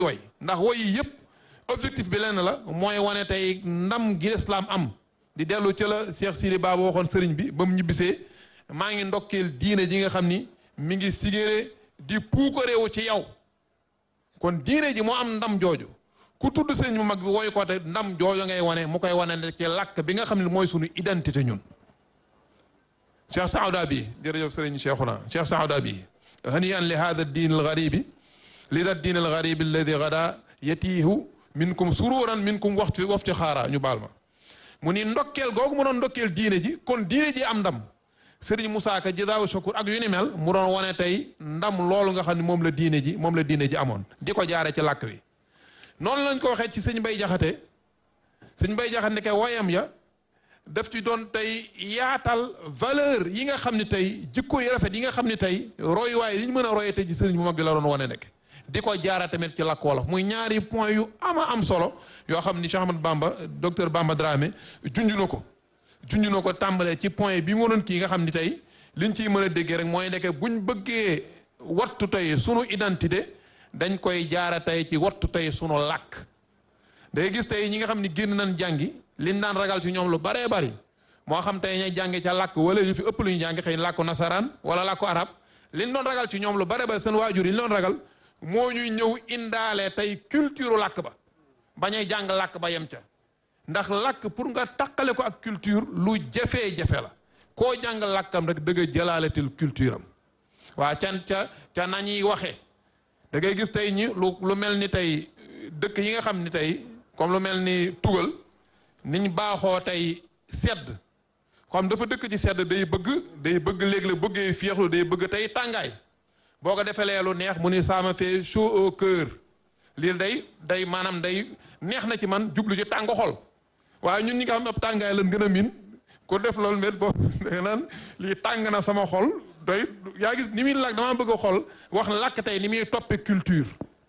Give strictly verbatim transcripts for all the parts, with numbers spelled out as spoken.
woy ndax woy yi yëpp objectif bi lenn la mooy wane tey ndam gi lislaam am di dellu ci la Cheikh Sidi Baba waxoon sëriñ bi ba mu ñibbisee maa ngi ndokkeel diine ji nga xam ni mi ngi sigéré di puukareewu ci yow kon diine ji moo am ndam jooju ku tudd sëriñ bu mag bi woy ko te ndam jooju ngay wane mu koy wane ne ci làkk bi nga xam ne mooy suñu identité ñun Cheikh Saouda bi jërëjëf sëriñ Cheikhouna Cheikh Saouda bi haniyan li hada diin al garibi li da diin al garibi alladi gada yatiihu minkum sururan minkum waxtu wafti xaara ñu baal ma mu ni ndokkeel googu mu doon ndokkeel diine ji kon diine ji am ndam Serigne Moussa Ka jazaahu shakur ak yu ni mel mu doon wane tey ndam loolu nga xam ne moom la diine ji moom la diine ji amoon di ko jaare ci làkk wi noonu lañ ko waxee ci sëñ Bay Jaxate sëñ Bay Jaxate ne ke woyam ya daf ci doon tey yaatal valeur yi nga xam ne tey jikko yi rafet yi nga xam ne tey roy waaye li ñu mën a roye tey ci sëriñ bu mag bi la doon wane nekk di ko jaara tamit ci làkk wolof muy ñaari point yu ama am solo yoo xam ni Cheikh Ahmadou Bamba docteur Bamba Dramé junj na ko junj na ko tàmbalee ci point bi mu doon kii nga xam ni tey liñ ciy mën a déggee rek mooy nekk buñ bëggee wattu tey sunu identité dañ koy jaara tey ci wattu tey sunu làkk day gis tey ñi nga xam ni génn nañ jàngi liñ daan ragal ci ñoom lu baree bari moo xam tey ñay jànge ca làkk wala ñu fi ëpp lu ñu jàngi xëy làkku nasaraan wala làkku arab liñ doon ragal ci ñoom lu baree bari seen waajur yi ñu doon ragal moo ñuy ñëw indaale tey culture làkk ba bañay jàng làkk ba yem ca ndax làkk pour nga taqale ko ak culture lu jafe-jafe la koo jàng làkkam rek da nga jëlaaletil culture am waa can ca ca nañuy waxee da ngay gis tey ñi lu lu mel ni tey dëkk yi nga xam ni tey comme lu mel ni tugal niñ baaxoo tey sedd xam dafa dëkk ci sedd day bëgg day bëgg léegi la bëggee féexlu day bëgg tey tàngaay boo ko defalee lu neex mu ni ça me fait chaud au cœur lii day day maanaam day neex na ci man jublu ci tàng xol waaye ñun ñi nga xam ab tàngaay lan gën a miin ko def loolu met boobu da naan lii tàng na sama xol doy yaa gis ni muy làkk damaa bëgg a xol wax làkk tey ni muy toppe culture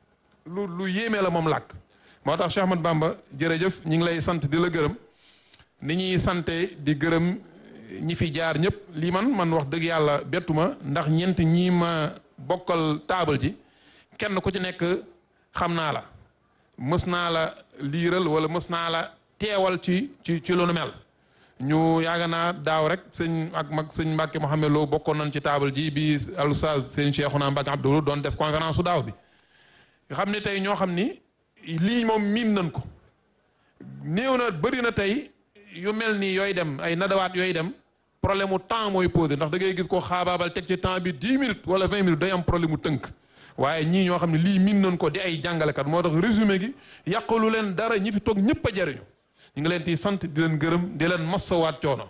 lu lu yéemee la moom làkk moo tax Cheikh Ahmadou Bamba jërëjëf ñi ngi lay sant di la gërëm ni ñuy sante di gërëm ñi fi jaar ñëpp lii man man wax dëgg yàlla bettuma ndax ñeent ñii ma bokkal taabal ji kenn ku ci nekk xam naa la mës naa la liiral wala mës naa la teewal ci ci ci lu nu mel ñu yaaga naa daaw rek sëñ ak mag sëñ Mbàkke Mouhamed Lo bokkoon nañ ci taabal ji bi Oustaz sëñ Cheikhouna Mbacke Abdou doon def conférence su daaw bi xam ne tey ñoo xam ni lii moom miin nañ ko néew na bëri na tey yu mel ni yooyu dem ay nadawaat yooyu dem problème mu temps mooy posé ndax da ngay gis ko xaabaabal teg ci temps bi dix minutes wala vingt minutes day am problème mu tënk waaye ñii ñoo xam ne lii miin nañ ko di ay jàngalekat moo tax résumé gi yàqalu leen dara ñi fi toog ñëpp a jariñu ñu ngi leen di sant di leen gërëm di leen masawaat coono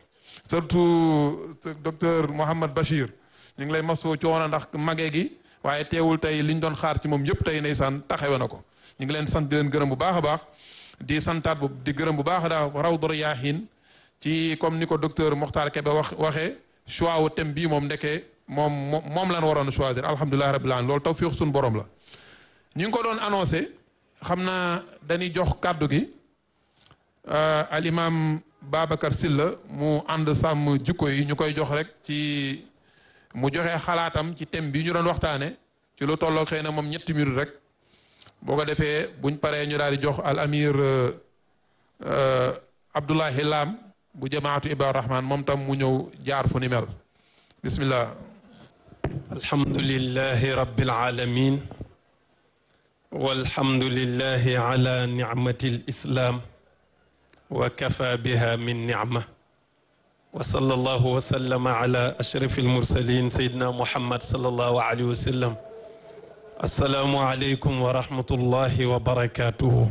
surtout docteur Mouhamad Bachir ñu ngi lay masoo coono ndax magee gi waaye teewul tey liñ doon xaar ci moom yëpp tey ndeysaan taxawe na ko ñu ngi leen sant di leen gërëm bu baax a baax di santaat bu di gërëm bu baax a daa Rawdu Rayaahiin ci comme ni ko docteur Mokhtar Kébé wax waxee choix wu thème bii moom ndekee moom moom lan waroon a choisir alhamdulilah rabbil alamin loolu tawfiix suñu borom la ñu ngi ko doon annoncé xam naa dañuy jox kàddu gi al imam Babacar Sylla mu ànd sàmm jikko yi ñu koy jox rek ci mu joxe xalaatam ci thème bi ñu doon waxtaane ci lu tolloo xëy na moom ñetti minutes rek boo ko defee buñ paree ñu daal di jox al amir Abdoulahi Lam bu jamaatu Ibaadu Rahman moom tam mu ñëw jaar fu ni mel bismillah alhamdulillahi rabbil alamin walhamdulillahi ala nicmati alislam wa kafa biha min nicma wa sallallahu wa sallama ala ashrafi almursalin sayidina muhammad sallallahu alayhi wa sallam assalaamu aleykum wa rahmatullahi wa barakatuhu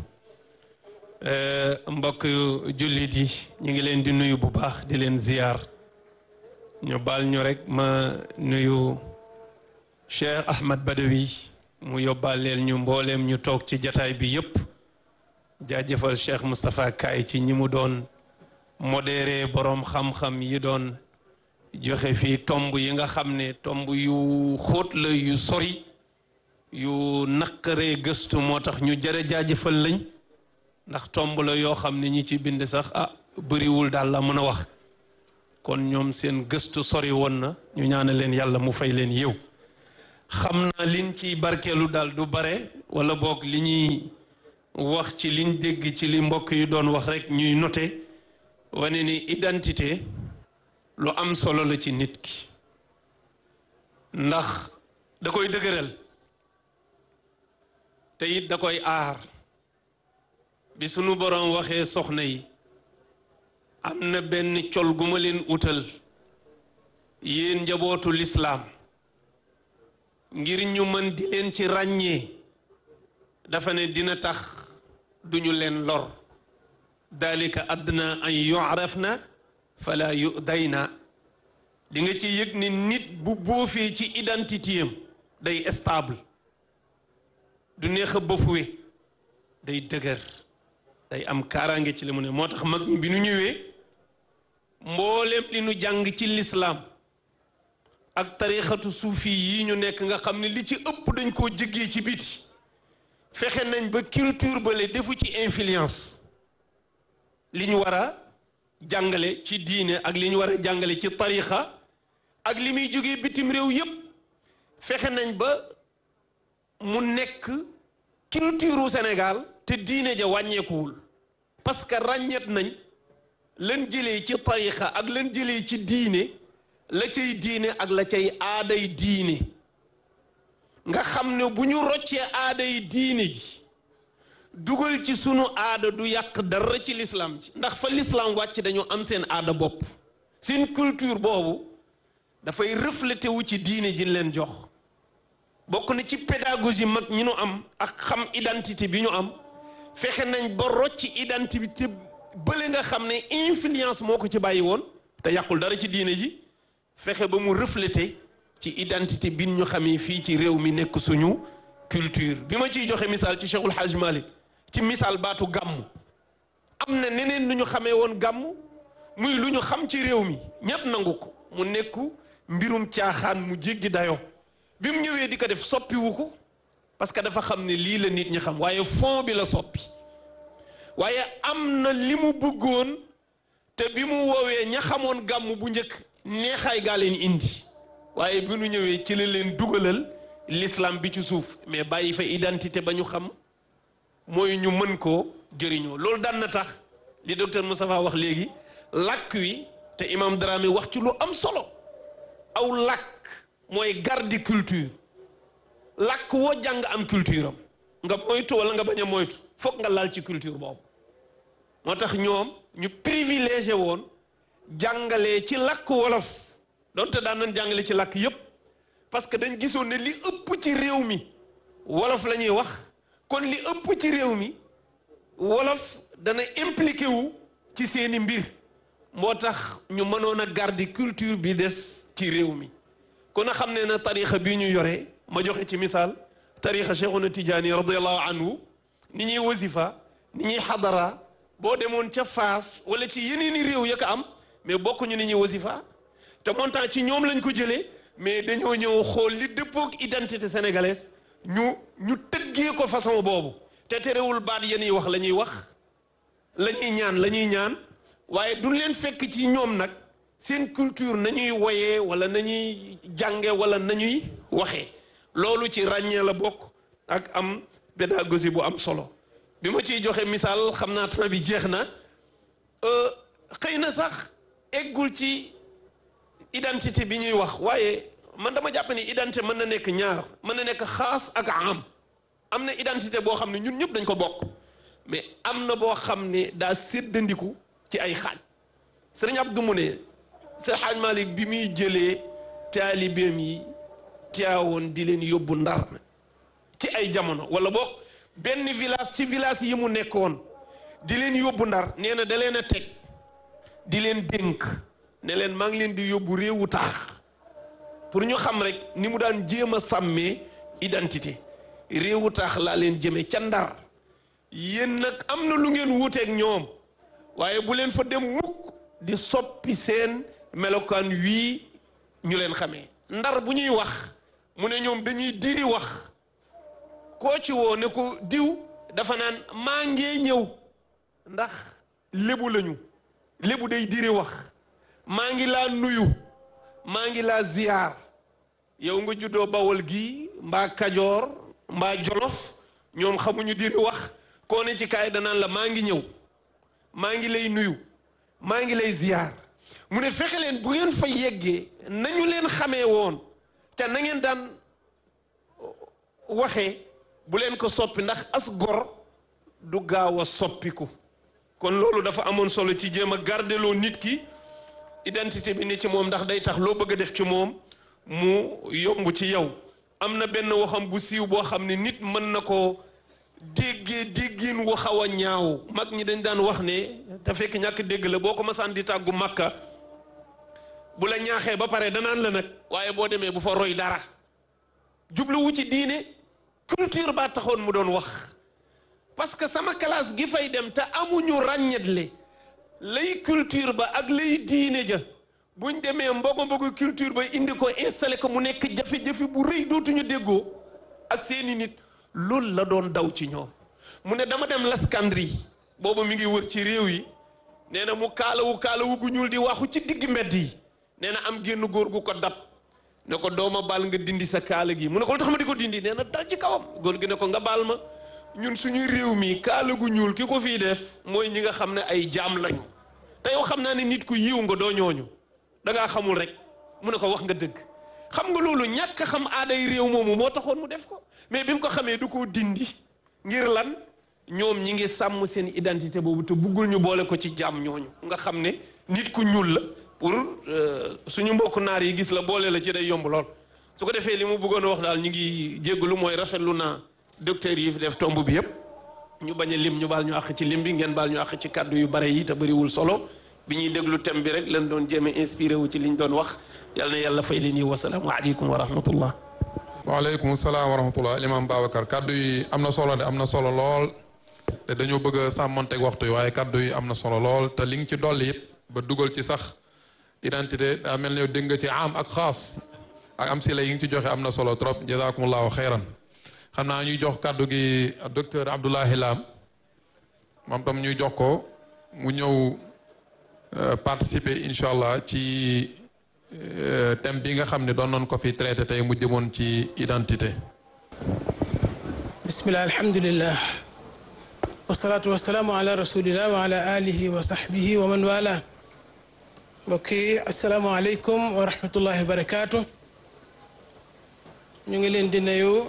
mbokk jullit yi ñu ngi leen di nuyu bu baax di leen ziyaar ñu baal ñu rek ma nuyu Cheikh Ahmad Badawi mu yóbbaaleel ñu mbooleem ñu toog ci jataay bi yépp jaajëfal Cheikh Moustapha Kaay ci ñi mu doon modéré boroom xam-xam yi doon joxe fii tomb yi nga xam ne tomb yu xóot la yu sori yu naqaree gëstu moo tax ñu jërë jaajëfal lañ ndax tomb la yoo xam ne ñi ci bind sax ah bëriwul daal la mën a wax kon ñoom seen gëstu sori woon na ñu ñaana leen yàlla mu fay leen yiw xam naa liñ ci barkeelu daal du bare wala boog li ñuy wax ci liñ dégg ci li mbokk yi doon wax rek ñuy noté wane ni identité lu am solo la ci nit ki ndax da koy dëgëral te it da koy aar bi sunu boroom waxee soxna yi am na benn col gu ma leen utal yéen njabootu lislaam ngir ñu mën di leen ci ràññee dafa ne dina tax duñu leen lor dalika adna an yu'rafna fala yu'dayna di nga ci yëg ni nit bu boofee ci identité am day stable du neex a bëfuwe day dëgër day am kaaraange ci li mu ne moo tax mag ñi bi nu ñëwee mbooleem li nu jàng ci lislaam ak tarixatu suufi yi ñu nekk nga xam ne li ci ëpp dañ koo jëggee ci biti fexe nañ ba culture bale defu ci influence li ñu war a jàngale ci diine ak li ñu war a jàngale ci tarixa ak li muy jógee bitim réew yépp fexe nañ ba mu nekk culture Sénégal te diine ja wàññeekuwul parce que ràññet nañ lan jëlee ci tarixa ak lan jëlee ci diine la cay diine ak la cay aaday diine nga xam ne bu ñu roccee aaday diine gi dugal ci sunu aada du yàq dara ci l'islam ci ndax fa l'islam wàcc dañoo am seen aada bopp seen culture boobu dafay reflété wu ci diine ji leen jox bokk na ci pédagogie mag ñi nu am ak xam identité bi ñu am fexe nañ ba rocc identité bële nga xam ne influence moo ko ci bàyyi woon te yàqul dara ci diine ji fexe ba mu reflété ci identité bi ñu xamee fii ci réew mi nekk suñu culture bi ma ciy joxe misaal ci Cheikhul Hajj Malik ci misaal baatu gàmm am na neneen lu ñu xamee woon gàmm muy lu ñu xam ci réew mi ñépp nangu ko mu nekku mbirum caaxaan mu jéggi dayoo bi mu ñëwee di ko def soppiwu ko parce que dafa xam ne lii la nit ñi xam waaye fond bi la soppi waaye am na li mu bëggoon te bi mu woowee ña xamoon gàmm bu njëkk neexaay gaa leen indi waaye bi nu ñëwee ci la leen dugalal l'islam bi ci suuf mais bàyyi fa identité ba ñu xam mooy ñu mën koo jëriñoo loolu daan na tax li docteur Moustapha wax léegi làkk wi te imam Dramé wax ci lu am solo aw làkk mooy garde culture làkk woo jàng am culture am nga moytu wala nga bañ a moytu foog nga laal ci culture boobu moo tax ñoom ñu privilégié woon jàngalee ci làkk wolof donte daan nañ jàngale ci làkk yépp parce que dañ gisoon ne li ëpp ci réew mi wolof la ñuy wax kon li ëpp ci réew mi wolof dana impliqué wu ci seeni mbir moo tax ñu mënoon a garder culture bi des ci réew mi kon a xam ne na tarixa bii ñu yore ma joxe ci misaal tarixa Cheikhuna Tijaani radiallahu anhu ni ñuy wasifa ni ñuy xadara boo demoon ca Faas wala ci yeneeni réew ya ko am mais bokkuñu ni ñuy wasifa te montant ci ñoom lañ ko jëlee mais dañoo ñëw xool li dëppook identité sénégalaise ñu ñu tëggee ko façon boobu te terewul baat ya ñuy wax la ñuy wax la ñuy ñaan la ñuy ñaan waaye duñ leen fekk ci ñoom nag seen culture nañuy woyee wala nañuy jànge wala nañuy waxee loolu ci ràññee la bokk ak am pédagogie bu am solo bi ma ciy joxe misaal xam naa temps bi jeex na xëy na sax eggul ci identité bi ñuy wax waaye man dama jàpp ni identité mën na nekk ñaar mën na nekk xaas ak am am na identité boo xam ne ñun ñëpp dañ ko bokk mais am na boo xam ne daa séddandiku ci ay xaaj sëriñ Abdou mu ne Seydi Hadj Malick bi muy jëlee taalibeem yi Tiwaawoon di leen yóbbu Ndar ci ay jamono wala boog benn village ci village yi mu nekkoon di leen yóbbu Ndar nee na da leen a teg di leen dénk ne leen maa ngi leen di yóbbu réewu taax pour ñu xam rek ni mu daan jéem a sàmmee identité réewu taax laa leen jëmee ca Ndar yéen nag am na lu ngeen wuuteeg ñoom waaye bu leen fa dem mukk di soppi seen melokaan wii ñu leen xamee Ndar bu ñuy wax mu ne ñoom dañuy diri wax koo ci woo ne ko diw dafa naan maa ngee ñëw ndax lébu lañu lébu day diri wax maa ngi laa nuyu maa ngi laa ziyaar yow nga juddoo Bawol gi mbaa Kajoor mbaa Jolof ñoom xamuñu diri wax koo ne ci kaay danaan la maa ngi ñëw maa ngi lay nuyu maa ngi lay ziyaar mu ne fexe leen bu ngeen fa yeggee nañu leen xamee woon te na ngeen daan waxee bu leen ko soppi ndax as gor du gaaw a soppiku kon loolu dafa amoon solo ci jéem a gardeloo nit ki identité bi ni ci moom ndax day tax loo bëgg a def ci moom mu yomb ci yow am na benn waxam bu siiw boo xam ne nit mën na ko déggee déggin wu xaw a ñaaw mag ñi dañ daan wax ne te fekk ñàkk dégg la boo ko masaan di tàggu Makka bu la ñaaxee ba pare danaan la nag waaye boo demee bu fa roy dara jubluwu ci diine culture baa taxoon mu doon wax parce que sama classe gi fay dem te amuñu ràññetle lay culture ba ak lay diine ja buñ demee mbogo mbogo culture ba indi ko installé ko mu nekk jafe-jafe bu rëy dootuñu déggoo ak seeni nit loolu la doon daw ci ñoom mu ne dama dem Laskandrie boobu mi ngi wër ci réew yi nee na mu kaalawu kaalawu gu ñuul di waxu ci digg mbedd yi nee na am génn góor gu ko dab ne ko dooma baal nga dindi sa kaala gi mu ne ko lu tax ma di ko dindi nee na dal ci kawam góor gi ne ko nga baal ma ñun suñuy réew mi kaala gu ñuul ki ko fii def mooy ñi nga xam ne ay jaam lañu te yow xam naa ne nit ku yiw nga doo ñooñu dangaa xamul rek mu ne ko wax nga dëgg xam nga loolu ñàkk xam aaday réew moomu moo taxoon mu def ko mais bi mu ko xamee du ko dindi ngir lan ñoom ñi ngi sàmm seen identité boobu te buggul ñu boole ko ci jaam ñooñu nga xam ne nit ku ñuul la pour suñu mbokk naar yi gis la boole la ci day yomb lool su ko defee li mu bëggoon a wax daal ñu ngi jéggalu mooy rafetlu naa docteur yi fi def tomb bi yëpp ñu bañ a lim ñu baal ñu àq ci lim bi ngeen baal ñu àq ci kàddu yu bare yi te bëriwul solo bi ñuy déglu thème bi rek lañ doon jéem a inspiré wu ci liñ doon wax yal na yàlla fay li nii wasalaamu aleykum wa rahmatullah waaleykum salaam wa rahmatullah Imam Babacar kaddu yi am na solo de am na solo lool te dañoo bëgg a sàmmonteeg waxtu yi waaye kaddu yi am na solo lool te li nga ci dolli it ba dugal ci sax identité daa mel ne yow dégg nga ci am ak xaas ak am si la yi nga ci joxe am na solo trop jazakumullahu xeyran xam naa ñuy jox kaddu gi docteur Abdoulahi Lam moom tam ñuy jox ko mu ñëw participer incha allah ci thème bi nga xam ne doon nañ ko fi traité tey mu jëmoon ci identité. bismillah alhamdulillah wasalaatu wasalaamu ala rasulillah wa ala alihi wa sahbihi wa man wala mbokk yi asalaamualeykum wa rahmatullahi wa barakaatu. ñu ngi leen di nuyu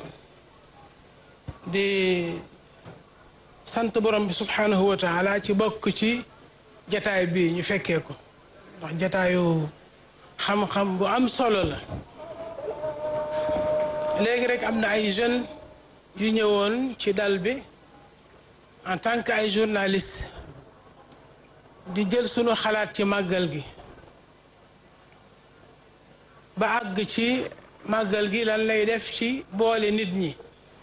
di sant borom bi subhanahu wa taala ci bokk ci jataay bi ñu fekkee ko ndax jataayu xam-xam bu am solo la. léegi rek am na ay jeunes yu ñëwoon ci dal bi en tant que ay journaliste di jël sunu xalaat ci màggal gi ba àgg ci màggal gi lan lay def ci boole nit ñi.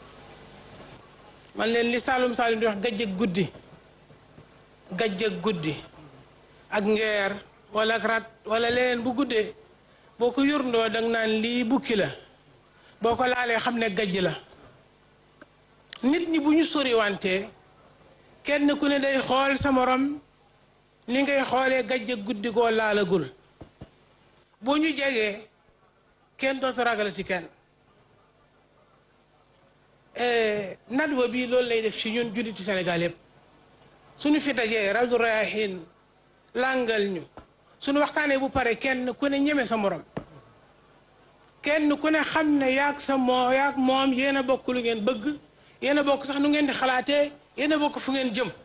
man leen li Saalum Saalum di wax gajjëg guddi gajjëg guddi ak ngeer wala ak rat wala leneen bu guddee boo ko yurndoo danga naan lii bukki la boo ko laalee xam ne gajj la. nit ñi bu ñu soriwantee kenn ku ne day xool sa morom ni ngay xoolee gajjëg guddi koo laalagul boo ñu jegee kenn dootu ragalati kenn. nadwa bi loolu lay def ci ñun julliti Sénégal yëpp suñu fi dajee Rawdu Rayaahiin làngal ñu suñu waxtaanee bu pare kenn ku ne ñeme sa morom kenn ku ne xam ne yaag sa moo yaag moom yéen a bokk lu ngeen bëgg yéen a bokk sax nu ngeen di xalaatee yéen a bokk fu ngeen jëm.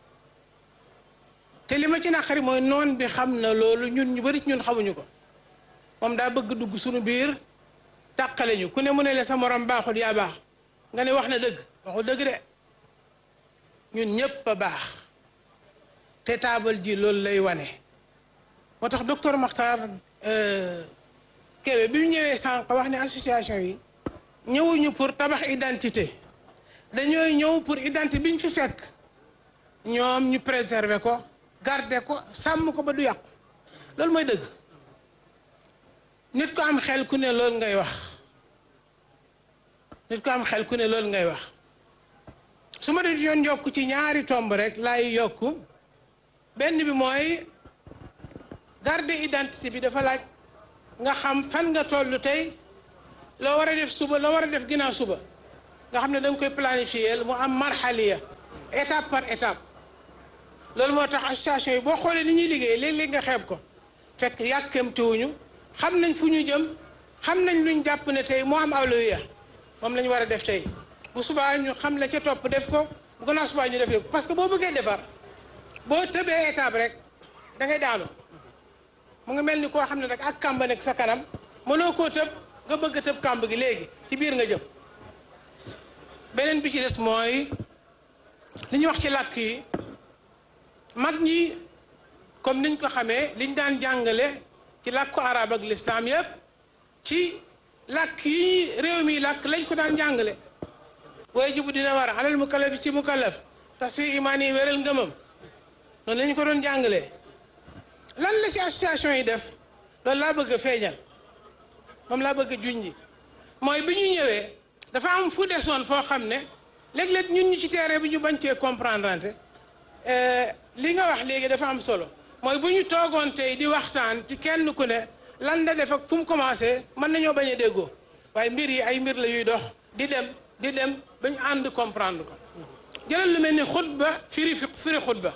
te li ma ci naqari mooy noon bi xam na loolu ñun ñu bari ñun xamuñu ko moom daa bëgg dugg suñu biir tàqale ñu ku ne mu ne la sa morom baaxul yaa baax nga ne wax na dëgg waxul dëgg de ñun ñëpp a baax te taabal ji loolu lay wane. moo tax docteur Makhtar Kébé bi mu ñëwee sànq wax ne association yi ñëwuñu pour tabax identité dañooy ñëw pour identité bi ñu fi fekk ñoom ñu préserver ko garder ko sàmm ko ba du yàqu loolu mooy dëgg. nit ko am xel ku ne loolu ngay wax nit ko am xel ku ne loolu ngay wax su ma dee yoon yokk ci ñaari tomb rek laay yokk benn bi mooy garder identité bi dafa laaj nga xam fan nga toll tey loo war a def suba loo war a def ginnaaw suba nga xam ne da nga koy planifier mu am marxaliya étape par étape loolu moo tax association yi boo xoolee ni ñuy liggéey léeg-léeg nga xeeb ko fekk yàkkamtiwuñu xam nañ fu ñu jëm xam nañ luñ jàpp ne tey moo am awlawiya moom la ñu war a def tey bu subaa ñu xam la ca topp def ko bu gannaaw subaa ñu def ko parce que boo bëggee defar boo tëbee étape rek da ngay daanu mu ngi mel ni koo xam ne rek ak kàmb nekk sa kanam mënoo koo tëb nga bëgg a tëb kàmb gi léegi ci biir nga jëm beneen bi ci des mooy li ñu wax ci làkk yi mag ñi comme niñ ko xamee liñ daan jàngale ci làkku arab ak lislaam yëpp ci làkk yi réew mi làkk lañ ko daan jàngale waaye jibu dina war a alal mukallaf ci mukallaf tas fi imaan yi wéral ngëmam noonu lañu ko doon jàngalee lan la ci association yi def loolu laa bëgg a feeñal moom laa bëgg a junji mooy bi ñu ñëwee dafa am fu desoon foo xam ne léeg-léeg ñun ñu ci terrain bi ñu bañ cee comprendre ante li nga wax léegi dafa am solo mooy bu ñu toogoon tey di waxtaan ci kenn ku ne lan la def ak fu mu commencé mën nañoo bañ a déggoo waaye mbir yi ay mbir la yuy dox di dem di dem ba ñu ànd comprendre ko jëlal lu mel ni xutba firi firi xutba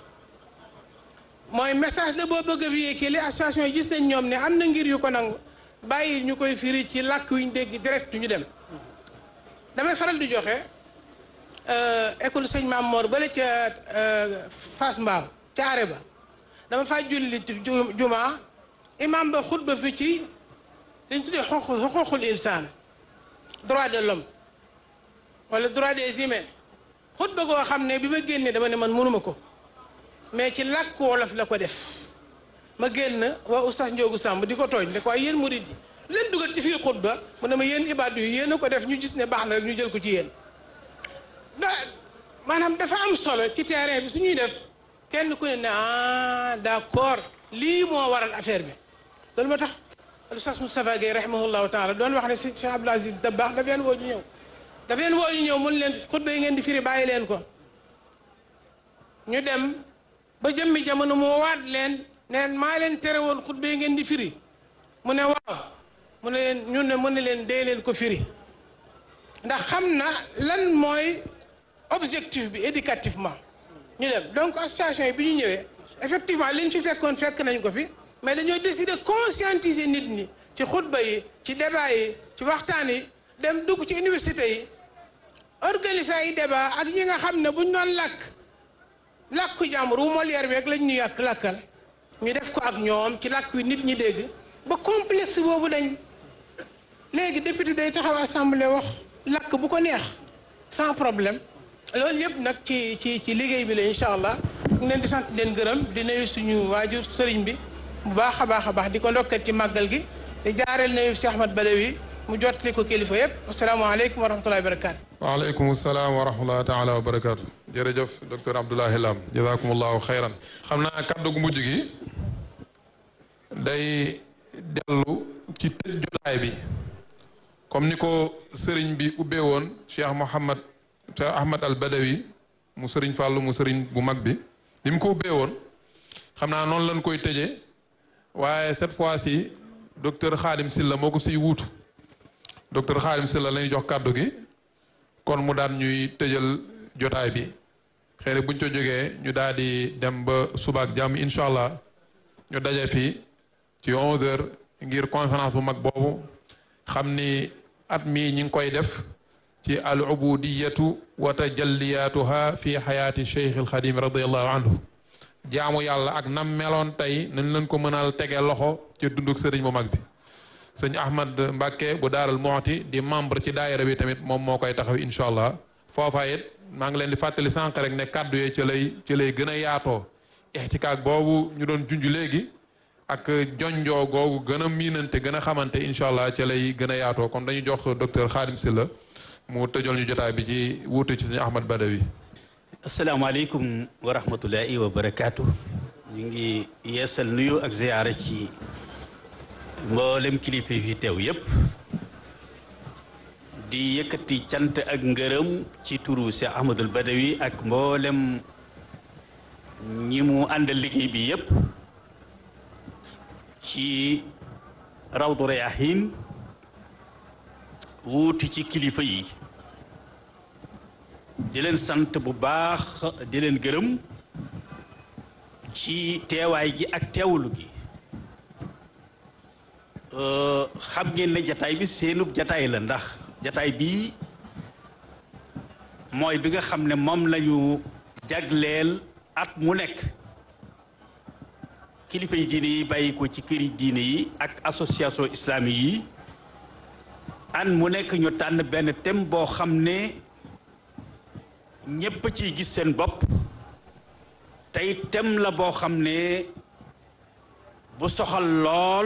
mooy message la boo bëgg a véhiculer association yi gis nañ ñoom ne am na ngir yu ko nangu bàyyi ñu koy firi ci làkk yu ñu dégg direct ñu dem damay faral di joxe école sëñ Maam Mor bale ca Fass Mbaaw ca are ba dama faa julli juma imam ba xutba fi ci liñ tuddee xuququl insaan droit de l'homme wala droit des humains xutba goo xam ne bi ma génnee dama ne man mënuma ko mais ci làkk wolof la ko def ma génn waa Oustaz Ndiogu Samb di ko tooñ ne ko ay yéen murid yi leen dugal ci fii xutba mu ne ma yéen ibaadu yi yéen a ko def ñu gis ne baax na rek ñu jël ko ci yéen da maanaam dafa am solo ci terrain bi suñuy def kenn ku ne ne ah d'accord lii moo waral affaire bi loolu moo tax Oustaz Moustapha Gueye rahimahullahu taala doon wax ne si Cheikh Abdoul Aziz Dabakh daf leen woo ñu ñëw daf leen woo ñu ñëw mun leen xutba yi ngeen di firi bàyyi leen ko ñu dem ba jëmmi jamono moo waat leen neen maa leen tere woon xutba yi ngeen di firi mu ne waaw mu ne leen ñu ne mu ne leen dee leen ko firi ndax xam na lan mooy objectif bi éducativement ñu dem donc association yi bi ñu ñëwee effectivement li ñu fi fekkoon fekk nañ ko fi mais dañoo décider conscientiser nit ñi ci xutba yi ci débat yi ci waxtaan yi dem dugg ci université yi organiser ay débat ak ñi nga xam ne buñ doon làkk làkku jàmbur wu Molière bi rek lañ ñu yàq làkkal ñu def ko ak ñoom ci làkk wi nit ñi dégg ba complexe boobu dañ léegi député day taxaw assemblée wax làkk bu ko neex sans problème loolu yëpp nag ci ci ci liggéey bi la incha allah ñu leen di sant leen gërëm di nuyu suñu waajur sëriñ bi bu baax a baax a baax di ko ndokkat ci màggal gi di jaareel nuyu Cheikh Ahmad Badawi mu jottali ko kilifa yëpp asalaamaaleykum wa rahmatullahi wa barakaatu. waaleykum salaam wa rahmatullahi taala wa barakaatu. jërëjëf docteur Abdoulaye Lam jazakumullahu xayran. xam naa kàddu gu mujj gi day dellu ci tëj jotaay bi comme ni ko sëriñ bi ubbee woon Cheikh Mouhamad Cheikh Ahmad al Badawi mu sëriñ Fàllu mu sëriñ bu mag bi ni mu ko ubbee woon xam naa noonu lañ koy tëjee waaye cette fois-ci docteur Khadim Silla moo ko siy wuutu docteur Khadim Silla lañuy jox kàddu gi kon mu daan ñuy tëjal jotaay bi xëy na buñ ko jógee ñu daal di dem ba subaak jàmm incha allah ñu daje fii ci onze heures ngir conférence bu mag boobu xam ni at mii ñi ngi koy def ci al ubudiyatu wa tajalliyatuha fi xayaati cheikh al xadim radiallahu anhu jaamu yàlla ak nam meloon tey nañ leen ko mënal tege loxo ci dunduk sëriñ bu mag bi sëñ Ahmad Mbàkke bu daaral Muxti di membre ci daayira bi tamit moom moo koy taxaw incha allah foofa it maa ngi leen di fàttali sànq rek ne kàddu yee ci lay ci lay gën a yaatoo ixtikaak boobu ñu doon junj léegi ak jonjoo googu gën a miinante gën a xamante incha allah ci lay gën a yaatoo kon dañu jox docteur Khadim Silla mu tëjol ñu jotaay bi ci wuute ci suñu Ahmad Badawi. asalaamaaleykum wa rahmatullahi wa barakaatu. ñu ngi yeesal nuyu ak ziyaara ci mboolem kilifa yi fi teew yépp di yëkkati cant ak ngërëm ci turu Cheikh Ahmadul Badawi ak mboolem ñi mu àndal liggéey bi yépp ci Rawdu Rayaahiin wuuti ci kilifa yi di leen sant bu baax di leen gërëm ci teewaay gi ak teewlu gi xam ngeen ne jataay bi seenub jataay la ndax jataay bi mooy bi nga xam ne moom lañu jagleel at mu nekk kilifa yi diine yi bàyyi ko ci këri diine yi ak association islamique yi an mu nekk ñu tànn benn thème boo xam ne ñépp ciy gis seen bopp tey thème la boo xam ne bu soxal lool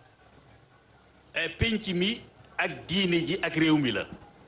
pénc mi ak diine ji ak réew mi la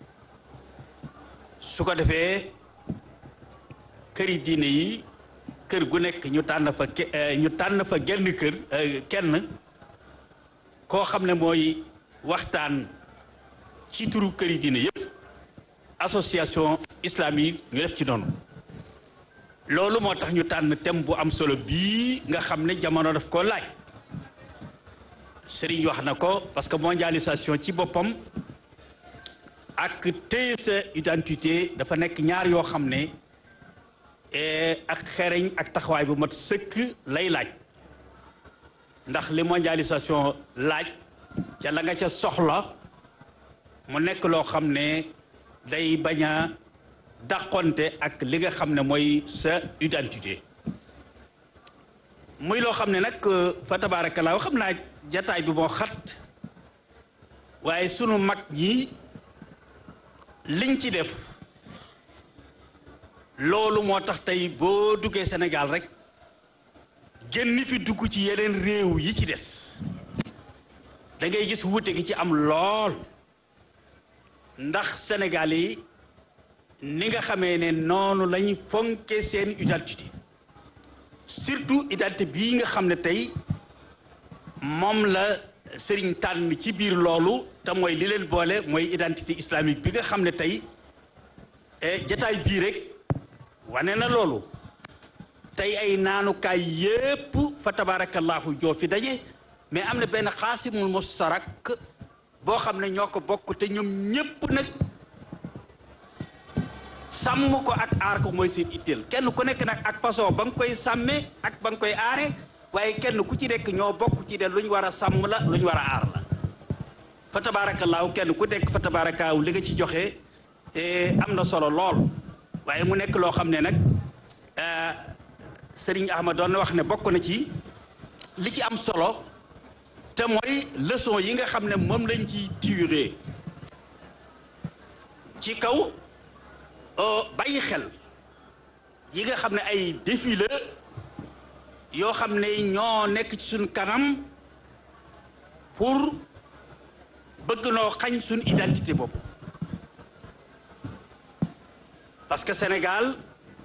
su ko defee këri diine yi kër gu nekk ñu tànn fa ñu tànn fa genn kër kenn koo xam ne mooy waxtaan ci turu këri diine yépp association islamique ñu def ci noonu loolu moo tax ñu tànn thème bu am solo bii nga xam ne jamono daf ko laaj Serigne wax na ko parce que mondialisation ci boppam ak téye sa identité dafa nekk ñaar yoo xam ne ak xereñ ak taxawaay bu mat sëkk lay laaj ndax li mondialisation laaj ca la nga ca soxla mu nekk loo xam ne day bañ a dàqonte ak li nga xam ne mooy sa identité muy loo xam ne nag fa tabaarakallaa xam naa jataay bi moo xat waaye sunu mag ñi liñ ci def loolu moo tax tey boo duggee Sénégal rek génn fi dugg ci yeneen réew yi ci des da ngay gis wuute gi ci am lool ndax Sénégal yi ni nga xamee ne noonu lañ fonke seen identité surtout identité bii nga xam ne tey moom la sëriñ tànn ci biir loolu te mooy li leen boole mooy identité islamique bi nga xam ne tey jataay bii rek wane na loolu tey ay naanukaay yépp fa tabaarakallaahu joo fi daje mais am na benn xaasimul mustarak boo xam ne ñoo ko bokk te ñoom ñépp nag sàmm ko ak aar ko mooy seen itteel kenn ku nekk nag ak façon ba nga koy sàmmee ak ba nga koy aare waaye kenn ku ci nekk ñoo bokk ci de lu ñu war a sàmm la lu ñu war a aar la fa tabaarakallaahu kenn ku nekk fa tabaarakallaahu li nga ci joxe am na solo lool waaye mu nekk loo xam ne nag Serigne Ahmad doon na wax ne bokk na ci li ci am solo te mooy leçon yi nga xam ne moom lañ ciy tiré ci kaw bàyyi xel yi nga xam ne ay défi la yoo xam ne ñoo nekk ci suñ kanam pour bëgg noo xañ suñ identité boobu parce que Sénégal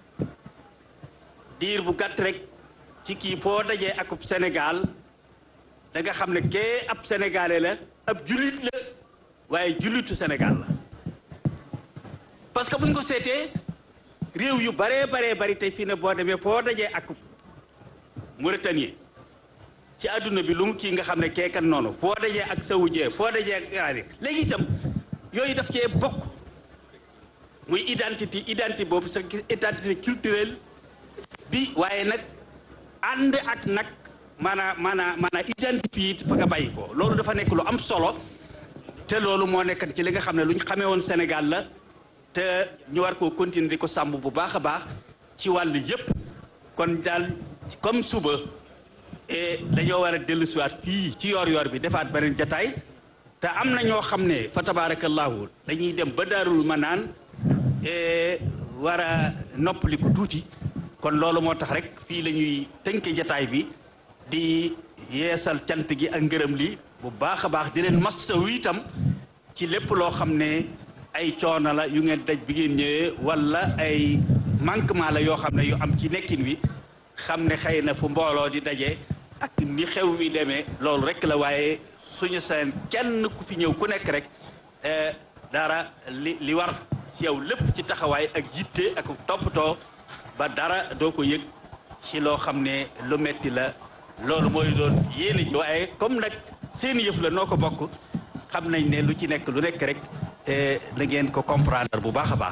diir bu gàtt rek ci kii foo dajee akub Sénégal da nga xam ne kee ab sénégalais la ab jullit la waaye jullitu Sénégal la parce que bu ñu ko seetee réew yu baree baree bari tey fii ne boo demee foo dajee akub Mauritanie ci àdduna bi lu mu kii nga xam ne kee kan noonu foo dajee ak saoudien foo dajee ak iranien léegi itam yooyu daf cee bokk muy identité identité boobu sa identité culturelle bi waaye nag ànd ak nag maanaam maanaam maanaam identifié fa nga bàyyi ko loolu dafa nekk lu am solo te loolu moo nekkat ci li nga xam ne lu ñu xamee woon Sénégal la te ñu war koo continuer di ko sàmm bu baax a baax ci wàll yépp kon daal comme suba et dañoo war a dellusiwaat fii ci yoor yoor bi defaat beneen jataay te am na ñoo xam ne fa tabaarakallaahu dañuy dem ba daarul manaan war a noppaliku tuuti kon loolu moo tax rek fii la ñuy tënke jataay bi di yeesal cant gi ak ngërëm li bu baax a baax di leen massawu itam ci lépp loo xam ne ay coono la yu ngeen daj bi ngeen ñëwee wala ay manquement la yoo xam ne yu am ci nekkin wi xam ne xëy na fu mbooloo di daje ak ni xew wi demee loolu rek la waaye suñu seen kenn ku fi ñëw ku nekk rek dara li li war ci yow lépp ci taxawaay ak yitte ak toppatoo ba dara doo ko yëg ci loo xam ne lu metti la loolu mooy doon yéene ji waaye comme nag seen yëf la noo ko bokk xam nañ ne lu ci nekk lu nekk rek la ngeen ko comprendre bu baax a baax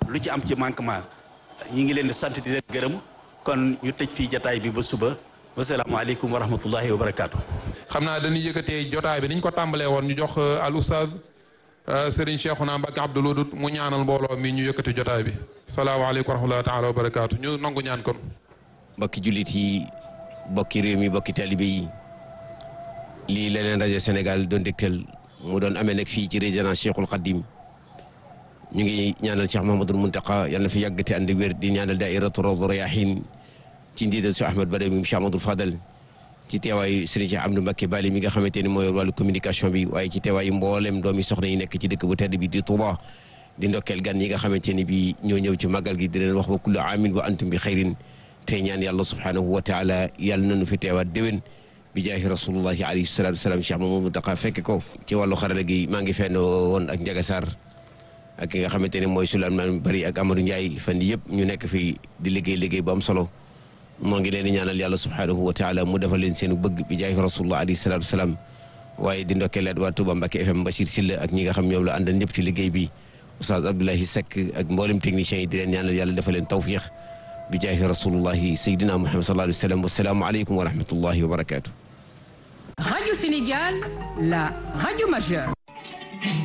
lu ci am ci manquement ñi ngi leen di sant di leen gërëm kon ñu tëj fii jotaay bi ba suba wasalaamaaleykum wa rahmatullahi wa barakaatu. xam naa dañuy yëkkatee jotaay bi niñ ko tàmbalee woon ñu jox al oustaz Serigne Cheikhouna Mbacké Abdoul Wadoud mu ñaanal mbooloo mi ñu yëkkati jotaay bi salaamaaleykum wa rahmatullahi taala wa barakaatu ñu nangu ñaan kon. mbokki jullit yi mbokki réew mi mbokki talibé yi lii la leen rajo Sénégal doon dégtal mu doon amee nag fii ci résidence Cheikhul Khadim ñu ngi ñaanal Cheikh Mouhamadoul Mountakha yàlla na fi yàgg te ànd wér di ñaanal daairatu Rawdu Rayaahiin ci ndiidal Cheikh Ahmed Badawi mi Cheikh Amadou Fadal ci teewaayu Serigne Cheikh Abdou Mbacké Bali mi nga xamante ni mooy wàllu communication bi waaye ci teewaayu mboolem doomi soxna yi nekk ci dëkk bu tedd bi di Touba di ndokkeel gan yi nga xamante ni bi ñoo ñëw ci màggal gi di leen wax wa kullu aamin wa antum bi xayrin tey ñaan yàlla subhanahu wa taala yàlla nañu fi teewaat déwén bi jaahi rasulullahi alayhi salatu wasalaam Cheikh Mamadou Mountakha fekke ko ci wàllu xarala gi maa ngi fenn woon ak Ndiaga Sarr ak ki nga xamante ni mooy Souleymane Bari ak Amadou Ndiaye fan yëpp ñu nekk fii di liggéey liggéey bu am solo moo ngi leen di ñaanal yàlla subhanahu wa taala mu defal leen seenu bëgg bi jaahi rasulullah alayhi salatu wasalaam waaye di ndokkeelaat waa Touba Mbacké F M Bachir Sylla ak ñi nga xam ñoom la àndal ñëpp ci liggéey bi Oustaz Abdoulaye Seck ak mboolem techniciens yi di leen ñaanal yàlla defal leen tawfiq bi jaahi rasulullahi sayyidina Muhammad sallallahu alayhi wa sallam wassalaamu aleykum wa rahmatullahi wa barakatuh. Radio Sénégal, la radio majeure.